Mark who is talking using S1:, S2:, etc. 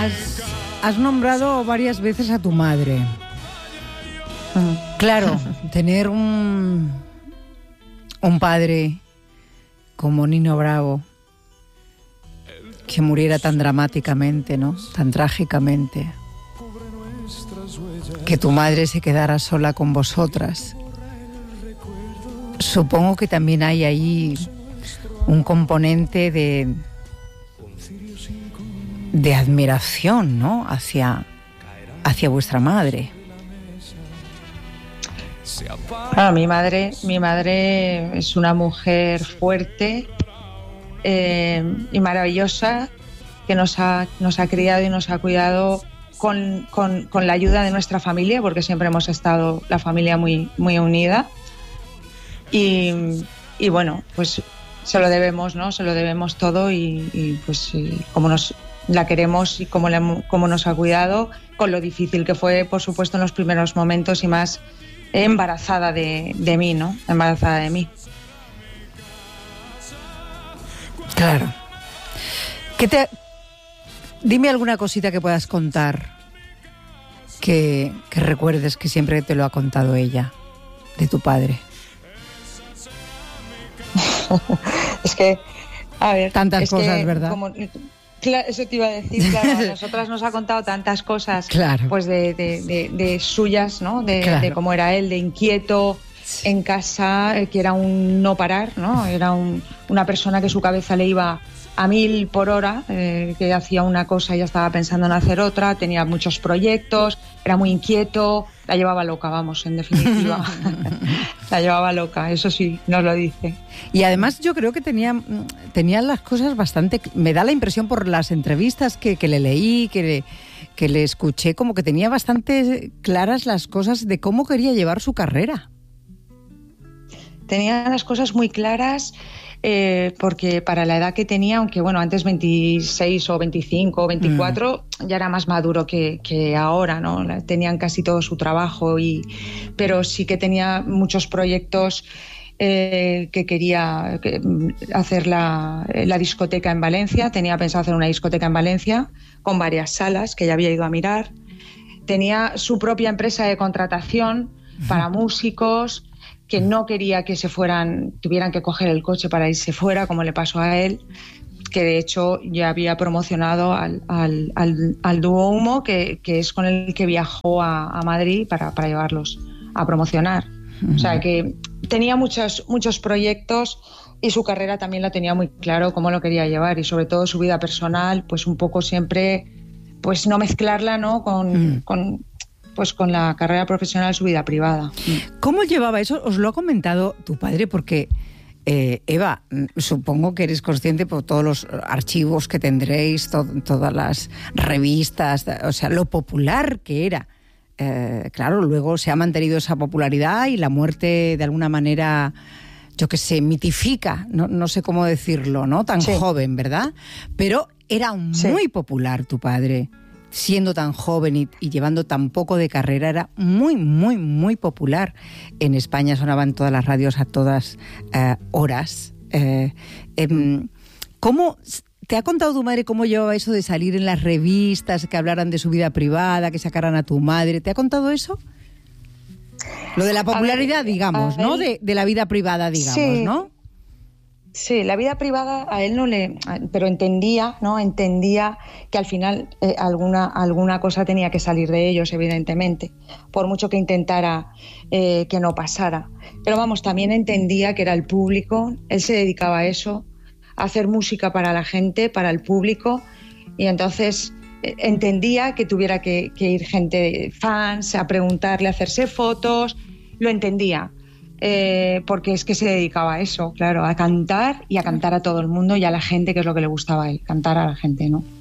S1: Has nombrado varias veces a tu madre. Claro, tener un padre como Nino Bravo, que muriera tan dramáticamente, ¿no? Tan trágicamente. Que tu madre se quedara sola con vosotras. Supongo que también hay ahí un componente de admiración, ¿no? Hacia vuestra madre.
S2: Mi madre es una mujer fuerte y maravillosa, que nos ha criado y nos ha cuidado con la ayuda de nuestra familia, porque siempre hemos estado la familia muy, muy unida. Y bueno, pues se lo debemos, ¿no? Se lo debemos todo y pues como la queremos y cómo nos ha cuidado, con lo difícil que fue, por supuesto, en los primeros momentos, y más embarazada de mí, ¿no? Embarazada de mí.
S1: Claro. Dime alguna cosita que puedas contar que recuerdes que siempre te lo ha contado ella, de tu padre.
S2: Es que, a ver...
S1: Tantas cosas, ¿verdad?
S2: Claro, eso te iba a decir, claro, a nosotras nos ha contado tantas cosas,
S1: claro,
S2: pues de suyas, ¿no? De cómo era él, de inquieto en casa, que era un no parar, ¿no? Era una persona que su cabeza le iba a 1000 por hora, que hacía una cosa y ya estaba pensando en hacer otra, tenía muchos proyectos, era muy inquieto, la llevaba loca, vamos, en definitiva. La llevaba loca, eso sí, nos lo dice.
S1: Y además yo creo que tenía las cosas bastante... Me da la impresión por las entrevistas que le leí, que le escuché, como que tenía bastante claras las cosas de cómo quería llevar su carrera.
S2: Tenía las cosas muy claras, porque para la edad que tenía, aunque bueno, antes 26 o 25 o 24, ya era más maduro que ahora, ¿no? Tenían casi todo su trabajo, pero sí que tenía muchos proyectos, que quería hacer la discoteca en Valencia. Tenía pensado hacer una discoteca en Valencia con varias salas que ya había ido a mirar. Tenía su propia empresa de contratación para músicos, que no quería que tuvieran que coger el coche para irse fuera, como le pasó a él, que de hecho ya había promocionado al dúo Humo, que es con el que viajó a Madrid para llevarlos a promocionar. O sea que tenía muchos proyectos, y su carrera también la tenía muy claro cómo lo quería llevar, y sobre todo su vida personal, pues un poco siempre, pues no mezclarla, ¿no? con la carrera profesional, su vida privada.
S1: ¿Cómo llevaba eso? Os lo ha comentado tu padre, porque Eva, supongo que eres consciente por todos los archivos que tendréis, todas las revistas, o sea, lo popular que era. Claro, luego se ha mantenido esa popularidad y la muerte de alguna manera, yo qué sé, mitifica, no sé cómo decirlo, ¿no? Tan joven, ¿verdad? Pero era muy popular tu padre. Siendo tan joven y llevando tan poco de carrera, era muy, muy, muy popular. En España sonaban todas las radios a todas horas. ¿Cómo te ha contado tu madre cómo llevaba eso de salir en las revistas, que hablaran de su vida privada, que sacaran a tu madre? ¿Te ha contado eso? Lo de la popularidad, digamos, ¿no? De la vida privada, digamos, ¿no?
S2: Sí, la vida privada a él no le... Pero entendía, ¿no? Entendía que al final alguna cosa tenía que salir de ellos, evidentemente, por mucho que intentara que no pasara. Pero vamos, también entendía que era el público, él se dedicaba a eso, a hacer música para la gente, para el público, y entonces entendía que tuviera que ir gente, fans, a preguntarle, a hacerse fotos, lo entendía. Porque es que se dedicaba a eso, claro, a cantar, y a cantar a todo el mundo y a la gente, que es lo que le gustaba a él, cantar a la gente, ¿no?